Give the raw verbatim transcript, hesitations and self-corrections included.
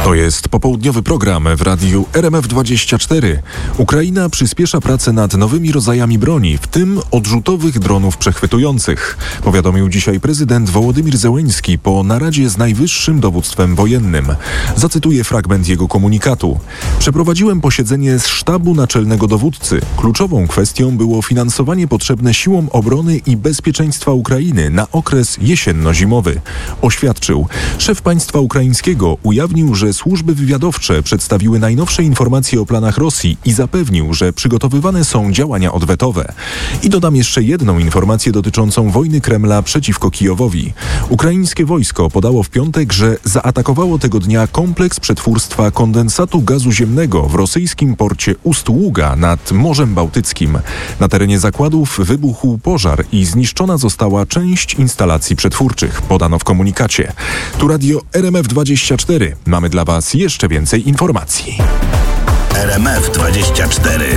To jest popołudniowy program w radiu R M F dwadzieścia cztery. Ukraina przyspiesza pracę nad nowymi rodzajami broni, w tym odrzutowych dronów przechwytujących. Powiadomił dzisiaj prezydent Wołodymyr Zełenski po naradzie z najwyższym dowództwem wojennym. Zacytuję fragment jego komunikatu. Przeprowadziłem posiedzenie z sztabu naczelnego dowódcy. Kluczową kwestią było finansowanie potrzebne siłom obrony i bezpieczeństwa Ukrainy na okres jesienno-zimowy. Oświadczył. Szef państwa ukraińskiego ujawnił, że służby wywiadowcze przedstawiły najnowsze informacje o planach Rosji i zapewnił, że przygotowywane są działania odwetowe. I dodam jeszcze jedną informację dotyczącą wojny Kremla przeciwko Kijowowi. Ukraińskie wojsko podało w piątek, że zaatakowało tego dnia kompleks przetwórstwa kondensatu gazu ziemnego w rosyjskim porcie Ust-Ługa nad Morzem Bałtyckim. Na terenie zakładów wybuchł pożar i zniszczona została część instalacji przetwórczych, podano w komunikacie. Tu radio R M F dwadzieścia cztery. Mamy dla Was jeszcze więcej informacji. R M F dwadzieścia cztery.